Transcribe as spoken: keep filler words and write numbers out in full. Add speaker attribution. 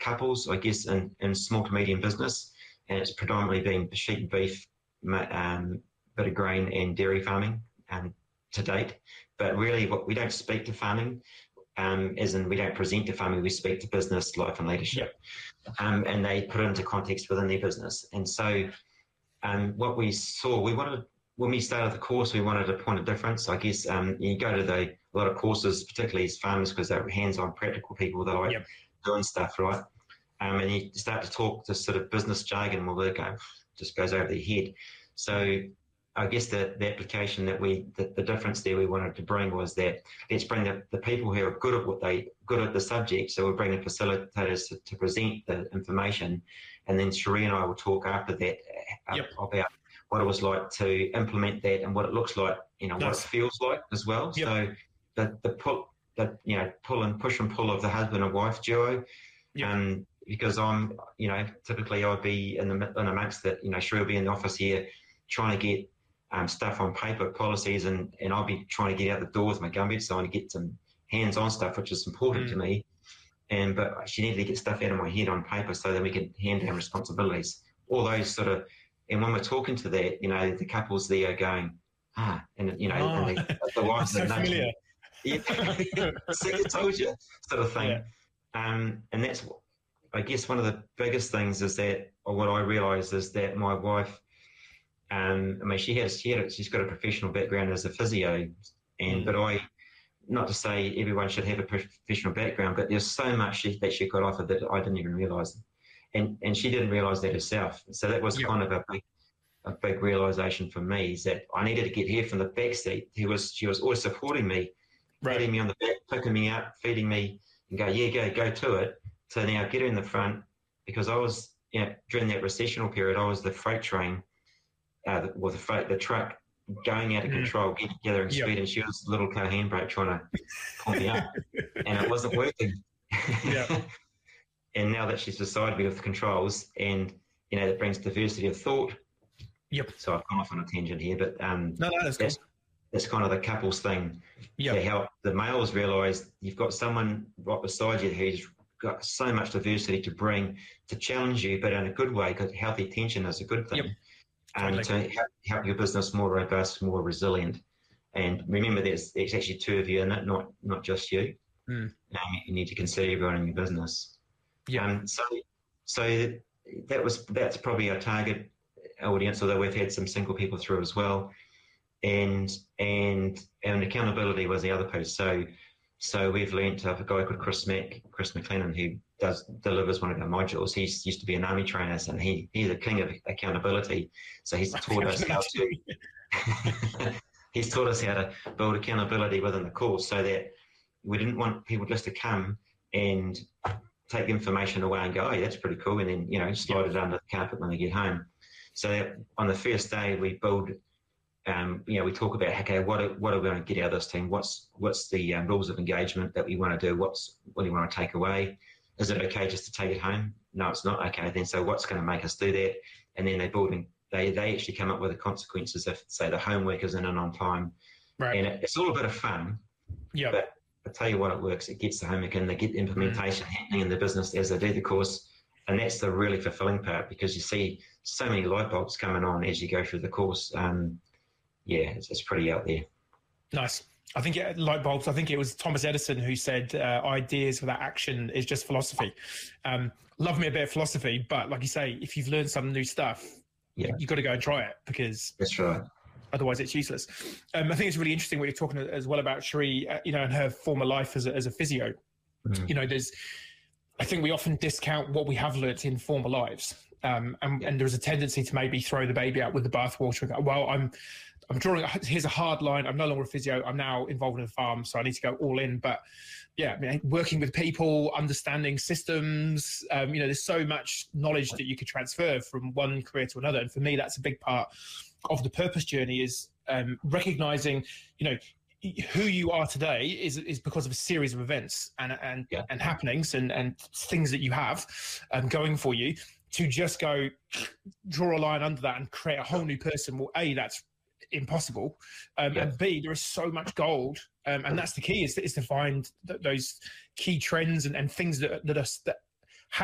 Speaker 1: couples, I guess, in, in small to medium business, and it's predominantly been sheep and beef, um, bit of grain and dairy farming um, to date. But really, what we don't speak to farming, um, as in we don't present to farming, we speak to business, life and leadership, um, and they put it into context within their business. And so um, what we saw, we wanted, when we started the course, we wanted a point of difference. I guess um, you go to the, a lot of courses, particularly as farmers, because they're hands-on practical people that like yep. doing stuff, right? Um, and you start to talk this sort of business jargon, well, they go, just goes over their head. So I guess the, the application that we, the, the difference there we wanted to bring was that let's bring the, the people who are good at what they, good at the subject. So we'll bring the facilitators to, to present the information. And then Cherie and I will talk after that yep. about what it was like to implement that and what it looks like, you know, nice. What it feels like as well. Yep. So the, the pull, the, you know, pull and push and pull of the husband and wife duo. Yep. Um, because I'm, you know, typically I'd be in the in amongst that, you know, Cherie will be in the office here trying to get um, stuff on paper, policies, and, and I'll be trying to get out the door with my gumboots, so I want to get some hands-on stuff, which is important mm. to me. And but she needed to get stuff out of my head on paper so that we could hand down responsibilities. All those sort of, and when we're talking to that, you know, the couples there are going, ah, and you know,
Speaker 2: oh,
Speaker 1: and the, the wives
Speaker 2: so
Speaker 1: are
Speaker 2: familiar.
Speaker 1: Yeah, so I told you, sort of thing.
Speaker 2: Yeah.
Speaker 1: Um, and that's, I guess, one of the biggest things is that, or what I realised is that my wife, um, I mean, she has, she had, she's got a professional background as a physio, and mm. but I, not to say everyone should have a professional background, but there's so much she, that she could offer that I didn't even realise, and and she didn't realise that herself. So that was yep. kind of a big, a big realisation for me, is that I needed to get her from the back seat. He was, she was always supporting me, right. patting me on the back, picking me up, feeding me, and go, yeah, go, go to it. To now get her in the front, because I was, you know, during that recessional period, I was the freight train, uh, or the freight, the truck going out of mm. control, getting gathering yep. speed, and she was a little car handbrake trying to pull me up, and it wasn't working.
Speaker 2: Yep.
Speaker 1: And now that she's beside me with the controls, and you know, that brings diversity of thought.
Speaker 2: Yep.
Speaker 1: So I've gone off on a tangent here, but um,
Speaker 2: no, no, that's
Speaker 1: that's,
Speaker 2: cool.
Speaker 1: that's kind of the couples thing
Speaker 2: yep.
Speaker 1: to help the males realise you've got someone right beside you who's got so much diversity to bring, to challenge you, but in a good way, because healthy tension is a good thing.
Speaker 2: Yep.
Speaker 1: And
Speaker 2: totally.
Speaker 1: to help, help your business more robust, more resilient. And remember, there's, there's actually two of you in it, not not just you.
Speaker 2: Mm.
Speaker 1: Um, you need to consider everyone in your business.
Speaker 2: Yeah.
Speaker 1: Um, so so that was that's probably our target audience, although we've had some single people through as well. And and and accountability was the other piece. So So we've learnt of a guy called Chris Mack, Chris McLennan, who does delivers one of our modules. He's used to be an army trainer, and he he's the king of accountability. So he's taught us how to he's taught us how to build accountability within the course, so that we didn't want people just to come and take information away and go, oh, that's pretty cool, and then, you know, slide yeah. it under the carpet when they get home. So on the first day, we build. Um, you know, we talk about, okay, what are, what are we going to get out of this team? What's what's the um, rules of engagement that we want to do? What's what do you want to take away? Is it okay just to take it home? No, it's not. Okay, then so what's going to make us do that? And then they building they they actually come up with the consequences if, say, the homework isn't in on time. Right. And it, it's all a bit of fun.
Speaker 2: Yeah.
Speaker 1: But I tell you what, it works. It gets the homework and they get the implementation mm. happening in the business as they do the course. And that's the really fulfilling part, because you see so many light bulbs coming on as you go through the course. Um, yeah, it's, it's pretty out there.
Speaker 2: Nice. I think it, light bulbs, I think it was Thomas Edison who said uh, ideas without action is just philosophy. Um, love me a bit of philosophy, but like you say, if you've learned some new stuff, yeah. you've got to go and try it, because
Speaker 1: that's right.
Speaker 2: Otherwise it's useless. Um, I think it's really interesting what you're talking as well about Cherie, uh, you know, and her former life as a, as a physio. Mm. You know, there's, I think we often discount what we have learnt in former lives. Um, and, yeah. and there's a tendency to maybe throw the baby out with the bathwater and go, well, I'm, I'm drawing, here's a hard line. I'm no longer a physio. I'm now involved in a farm, so I need to go all in. But yeah, I mean, working with people, understanding systems, um, you know, there's so much knowledge that you could transfer from one career to another. And for me, that's a big part of the purpose journey, is um, recognizing, you know, who you are today is is because of a series of events and and, yeah. and happenings and, and things that you have um, going for you. To just go draw a line under that and create a whole new person, well, A, that's impossible, um, yeah. and B, there is so much gold, um, and that's the key, is, is to find th- those key trends and, and things that that, are, that